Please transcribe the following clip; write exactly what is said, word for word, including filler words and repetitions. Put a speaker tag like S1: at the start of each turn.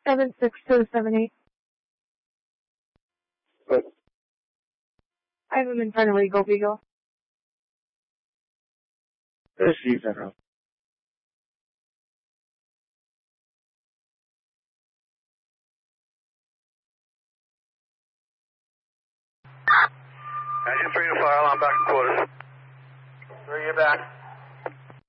S1: seven six two seven eight.
S2: Good.
S1: I have him in front of Legal Beagle.
S2: Receive that, Rob.
S3: Engine three to fire alarm back in quarters.
S4: Three, you're back.